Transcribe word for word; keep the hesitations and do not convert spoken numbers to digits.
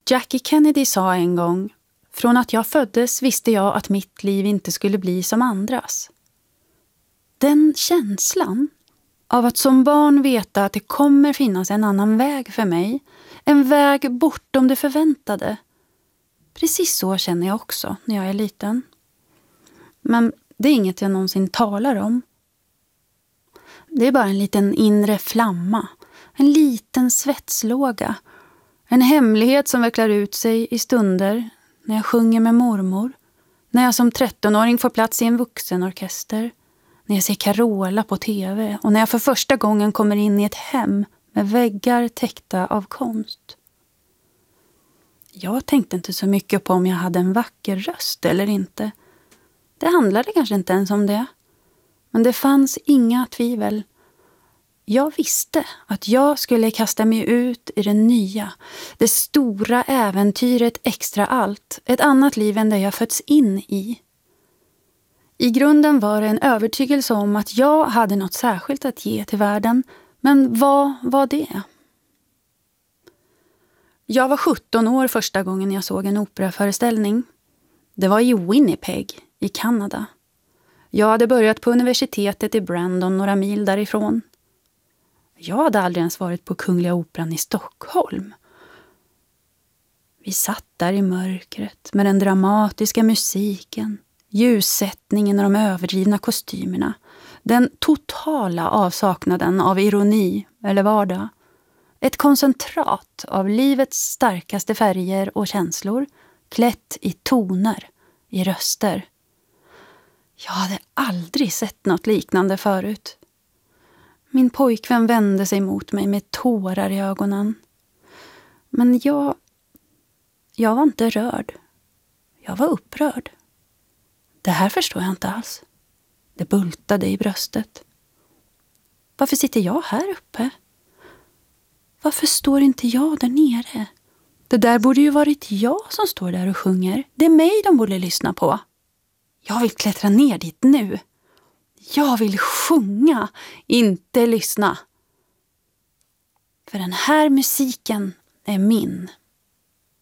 Jackie Kennedy sa en gång: från att jag föddes visste jag att mitt liv inte skulle bli som andras. Den känslan av att som barn veta att det kommer finnas en annan väg för mig, en väg bortom det förväntade. Precis så känner jag också när jag är liten. Men det är inget jag någonsin talar om. Det är bara en liten inre flamma, en liten svetslåga, en hemlighet som vecklar ut sig i stunder när jag sjunger med mormor, när jag som trettonåring får plats i en vuxenorkester, när jag ser Carola på tv och när jag för första gången kommer in i ett hem med väggar täckta av konst. Jag tänkte inte så mycket på om jag hade en vacker röst eller inte. Det handlade kanske inte ens om det. Men det fanns inga tvivel. Jag visste att jag skulle kasta mig ut i det nya, det stora äventyret extra allt, ett annat liv än det jag fötts in i. I grunden var det en övertygelse om att jag hade något särskilt att ge till världen, men vad var det? Jag var sjutton år första gången jag såg en operaföreställning. Det var i Winnipeg, i Kanada. Jag hade börjat på universitetet i Brandon, några mil därifrån. Jag hade aldrig ens varit på Kungliga Operan i Stockholm. Vi satt där i mörkret med den dramatiska musiken, ljussättningen och de överdrivna kostymerna. Den totala avsaknaden av ironi eller vardag. Ett koncentrat av livets starkaste färger och känslor, klätt i toner, i röster. Jag hade aldrig sett något liknande förut. Min pojkvän vände sig mot mig med tårar i ögonen. Men jag... Jag var inte rörd. Jag var upprörd. Det här förstår jag inte alls. Det bultade i bröstet. Varför sitter jag här uppe? Varför står inte jag där nere? Det där borde ju varit jag som står där och sjunger. Det är mig de borde lyssna på. Jag vill klättra ner dit nu. Jag vill sjunga, inte lyssna. För den här musiken är min.